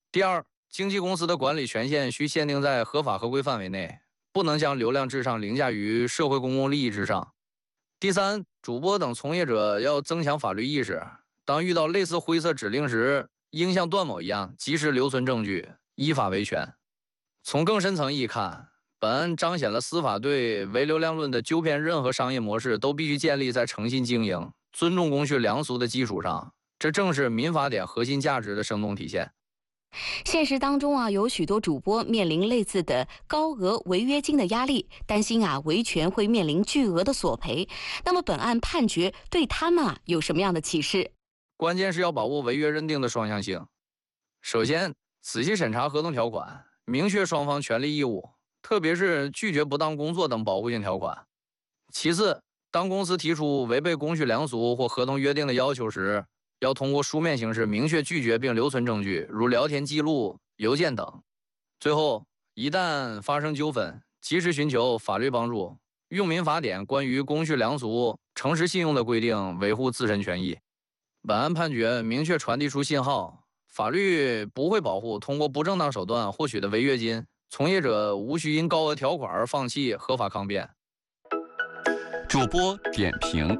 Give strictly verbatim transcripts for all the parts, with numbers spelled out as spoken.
第二，经纪公司的管理权限需限定在合法合规范围内，不能将流量至上凌驾于社会公共利益之上。第三，主播等从业者要增强法律意识，当遇到类似灰色指令时，应像段某一样及时留存证据，依法维权。从更深层意义看，本案彰显了司法对唯流量论的纠偏，任何商业模式都必须建立在诚信经营、尊重公序良俗的基础上，这正是民法典核心价值的生动体现。 现实当中啊，有许多主播面临类似的高额违约金的压力，担心啊维权会面临巨额的索赔。那么本案判决对他们啊有什么样的启示？ 关键是要把握违约认定的双向性。首先，仔细审查合同条款，明确双方权利义务，特别是拒绝不当工作等保护性条款。其次，当公司提出违背公序良俗或合同约定的要求时，要通过书面形式明确拒绝并留存证据，如聊天记录、邮件等。最后，一旦发生纠纷，及时寻求法律帮助，用民法典关于公序良俗、诚实信用的规定维护自身权益。本案判决明确传递出信号，法律不会保护通过不正当手段获取的违约金，从业者无需因高额条款而放弃合法抗辩。 主播点评。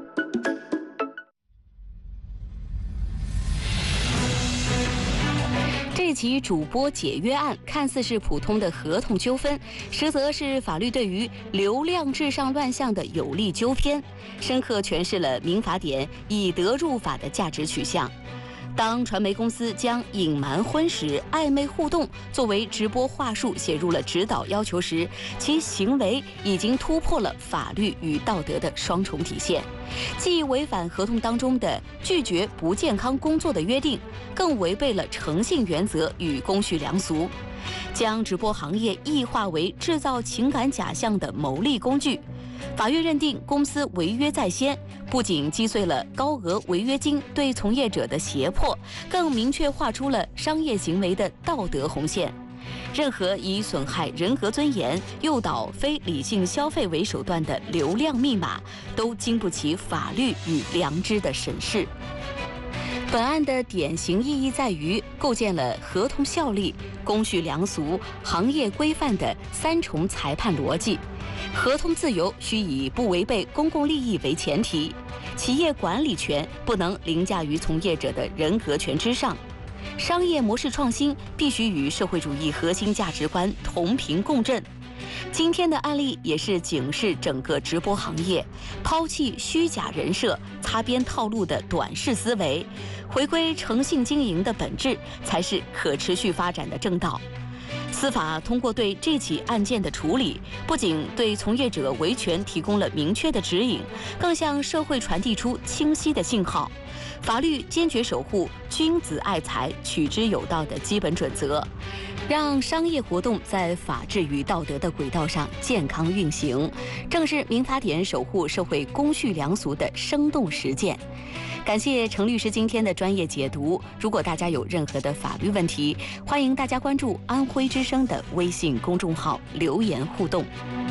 这起主播解约案看似是普通的合同纠纷，实则是法律对于流量至上乱象的有力纠偏，深刻诠释了民法典以德入法的价值取向。当传媒公司将隐瞒婚史、暧昧互动作为直播话术写入了指导要求时，其行为已经突破了法律与道德的双重底线，既违反合同当中的拒绝不健康工作的约定，更违背了诚信原则与公序良俗，将直播行业异化为制造情感假象的牟利工具。法院认定公司违约在先，不仅击碎了高额违约金对从业者的胁迫，更明确划出了商业行为的道德红线。任何以损害人格尊严、诱导非理性消费为手段的流量密码，都经不起法律与良知的审视。本案的典型意义在于构建了合同效力、公序良俗、行业规范的三重裁判逻辑。合同自由需以不违背公共利益为前提，企业管理权不能凌驾于从业者的人格权之上，商业模式创新必须与社会主义核心价值观同频共振。今天的案例也是警示整个直播行业，抛弃虚假人设、擦边套路的短视思维，回归诚信经营的本质，才是可持续发展的正道。司法通过对这起案件的处理，不仅对从业者维权提供了明确的指引，更向社会传递出清晰的信号。法律坚决守护君子爱财、取之有道的基本准则，让商业活动在法治与道德的轨道上健康运行，正是民法典守护社会公序良俗的生动实践。感谢程律师今天的专业解读。如果大家有任何的法律问题，欢迎大家关注安徽之声的微信公众号留言互动。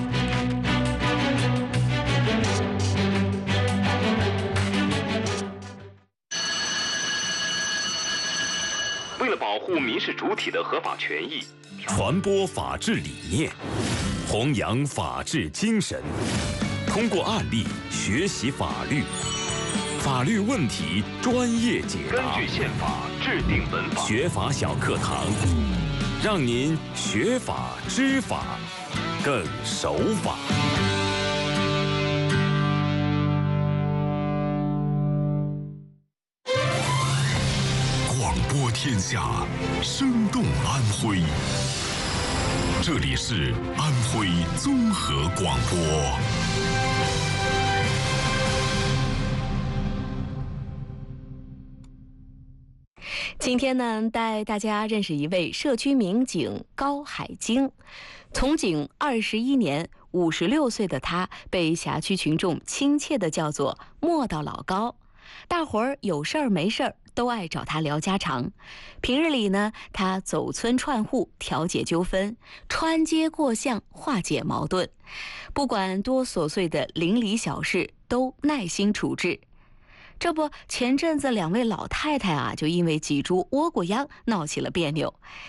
为了保护民事主体的合法权益， 传播法治理念，弘扬法治精神，通过案例学习法律。法律问题专业解答， 根据宪法制定本法， 学法小课堂，让您学法知法，更守法。 广播天下，生动安徽。这里是安徽综合广播。 今天呢，带大家认识一位社区民警高海晶。从警二十一年，五十六岁的他被辖区群众亲切地叫做“磨叨老高”。大伙儿有事儿没事儿都爱找他聊家常。平日里呢，他走村串户调解纠纷，穿街过巷化解矛盾，不管多琐碎的邻里小事，都耐心处置。这不，前阵子两位老太太啊，就因为几株倭瓜秧闹起了别扭。